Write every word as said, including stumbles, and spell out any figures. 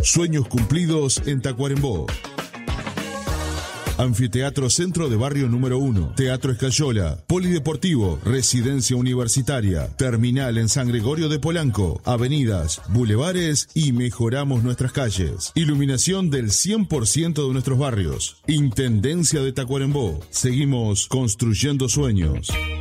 Sueños cumplidos en Tacuarembó. Anfiteatro Centro de Barrio número uno, Teatro Escayola, Polideportivo, Residencia Universitaria, Terminal en San Gregorio de Polanco, avenidas, bulevares y mejoramos nuestras calles. Iluminación del cien por ciento de nuestros barrios. Intendencia de Tacuarembó. Seguimos construyendo sueños.